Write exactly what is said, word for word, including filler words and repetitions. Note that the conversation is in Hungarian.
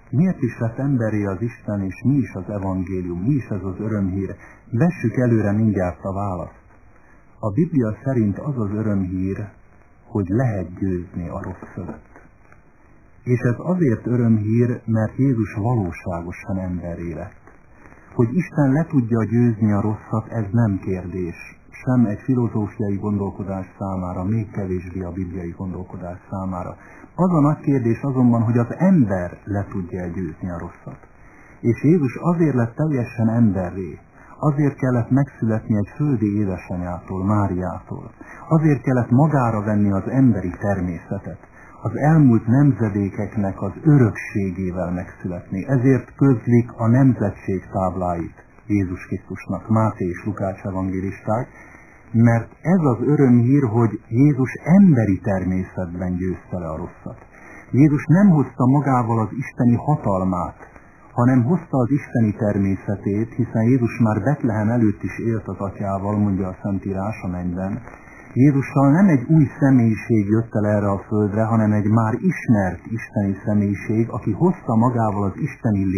Miért is lett emberré az Isten, és mi is az evangélium, mi is ez az örömhír? Vessük előre mindjárt a választ. A Biblia szerint az az örömhír, hogy lehet győzni a rossz fölött. És ez azért örömhír, mert Jézus valóságosan emberré lett. Hogy Isten le tudja győzni a rosszat, ez nem kérdés. Sem egy filozófiai gondolkodás számára, még kevésbé a bibliai gondolkodás számára. Az a nagy kérdés azonban, hogy az ember le tudja győzni a rosszat. És Jézus azért lett teljesen emberré, azért kellett megszületni egy földi édesanyától, Máriától. Azért kellett magára venni az emberi természetet, az elmúlt nemzedékeknek az örökségével megszületni. Ezért közlik a nemzetség tábláit Jézus Krisztusnak, Máté és Lukács evangélisták, mert ez az örömhír, hogy Jézus emberi természetben győzte le a rosszat. Jézus nem hozta magával az isteni hatalmát, hanem hozta az isteni természetét, hiszen Jézus már Betlehem előtt is élt az atyával, mondja a Szentírás a mennyben. Jézussal nem egy új személyiség jött el erre a földre, hanem egy már ismert isteni személyiség, aki hozta magával az isteni